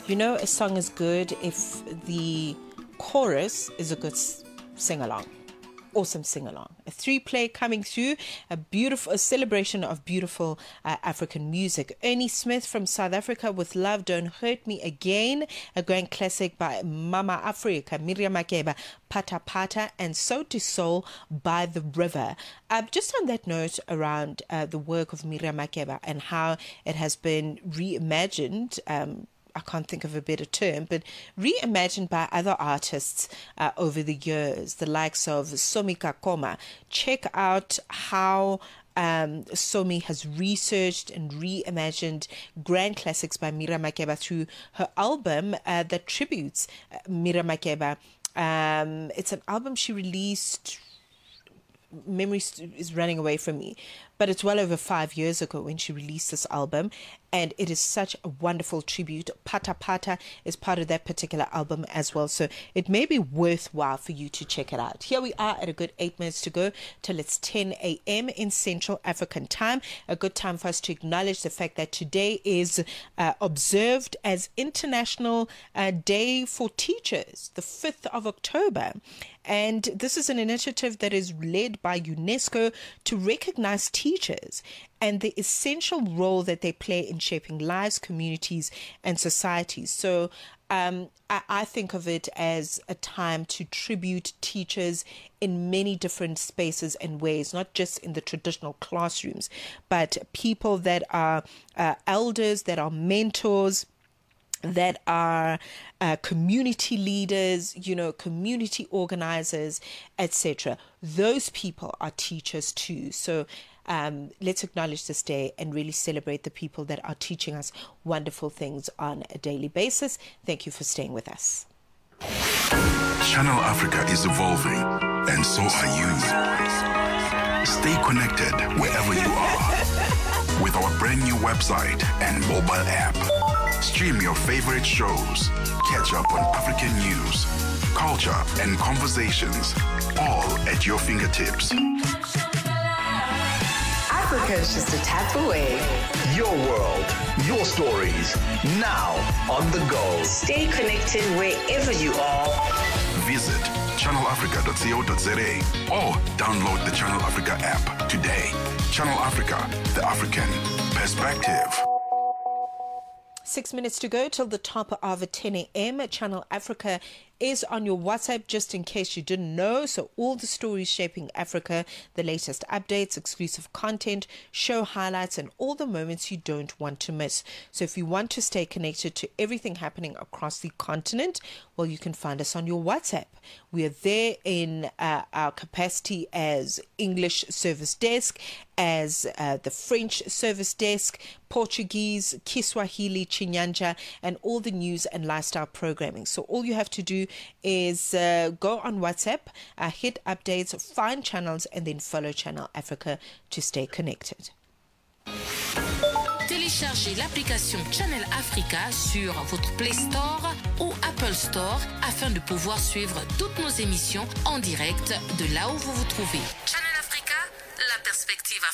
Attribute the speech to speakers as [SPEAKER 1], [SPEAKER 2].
[SPEAKER 1] You know, a song is good if the chorus is a good sing-along. Awesome sing-along. A 3-play coming through, a celebration of beautiful African music. Ernie Smith from South Africa with Love Don't Hurt Me Again, a grand classic by Mama Africa, Miriam Makeba, Pata Pata, and So to Soul by The River. Just on that note around the work of Miriam Makeba and how it has been reimagined, I can't think of a better term, but reimagined by other artists over the years, the likes of Somi Kakoma. Check out how Somi has researched and reimagined grand classics by Miriam Makeba through her album that tributes Miriam Makeba. It's an album she released, memory is running away from me, but it's well over 5 years ago when she released this album, and it is such a wonderful tribute. Pata Pata is part of that particular album as well, so it may be worthwhile for you to check it out. Here we are at a good 8 minutes to go till it's 10 a.m. in Central African time. A good time for us to acknowledge the fact that today is observed as International Day for Teachers, the 5th of October. And this is an initiative that is led by UNESCO to recognize teachers and the essential role that they play in shaping lives, communities, and societies. So I think of it as a time to tribute teachers in many different spaces and ways, not just in the traditional classrooms, but people that are elders, that are mentors, that are community leaders, community organizers, etc. Those people are teachers too. So let's acknowledge this day and really celebrate the people that are teaching us wonderful things on a daily basis. Thank you for staying with us.
[SPEAKER 2] Channel Africa is evolving, and so are you. Stay connected wherever you are with our brand new website and mobile app. Stream your favorite shows, catch up on African news, culture, and conversations, all at your fingertips.
[SPEAKER 3] Africa is just a tap away.
[SPEAKER 4] Your world, your stories, now on the go.
[SPEAKER 3] Stay connected wherever you are.
[SPEAKER 2] Visit channelafrica.co.za or download the Channel Africa app today. Channel Africa, the African perspective.
[SPEAKER 1] 6 minutes to go till the top of 10 a.m. Channel Africa is on your WhatsApp, just in case you didn't know. So all the stories shaping Africa, the latest updates, exclusive content, show highlights, and all the moments you don't want to miss. So if you want to stay connected to everything happening across the continent, well, you can find us on your WhatsApp. We are there in our capacity as English service desk, as the French service desk, Portuguese, Kiswahili, Chinyanja, and all the news and lifestyle programming. So all you have to do is go on WhatsApp, hit updates, find channels, and then follow Channel Africa to stay connected.
[SPEAKER 5] Téléchargez l'application Channel Africa sur votre Play Store ou Apple Store afin de pouvoir suivre toutes nos émissions en direct de là où vous vous trouvez. Channel Africa, la perspective africaine.